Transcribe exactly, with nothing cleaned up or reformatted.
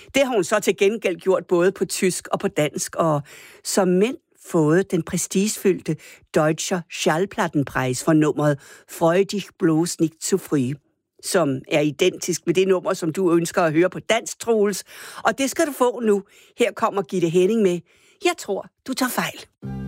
Det har hun så til gengæld gjort både på tysk og på dansk, og som mænd fået den prestigefyldte Deutscher Schallplattenpreis for nummeret Freu dich bloß nicht zu früh, som er identisk med det nummer, som du ønsker at høre på dansk, Troels. Og det skal du få nu. Her kommer Gitte Henning med Jeg tror, du tager fejl.